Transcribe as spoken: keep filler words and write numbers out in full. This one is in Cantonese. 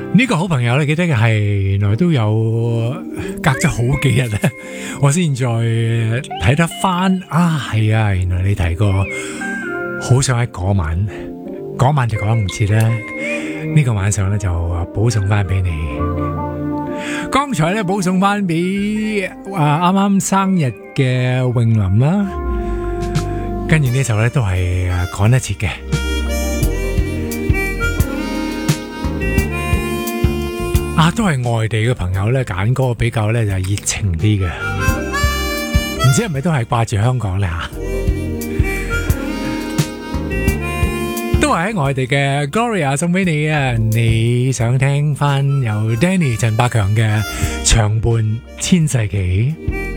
呢個好朋友咧，記得嘅係原來都有隔咗好幾日咧，我先再睇得翻啊，係啊，原來你提過，好想喺嗰晚，嗰晚就講唔切啦。呢個晚上咧就補送翻俾你。剛才咧補送翻俾啊啱啱生日嘅詠琳啦，跟住呢首咧都係趕得切嘅。啊，都係外地嘅朋友咧，揀歌比較咧就熱情啲嘅，唔知係咪都係掛住香港咧吓？都係喺外地嘅 Gloria 送俾你啊！你想聽翻由 Danny 陳百強嘅長伴千世紀？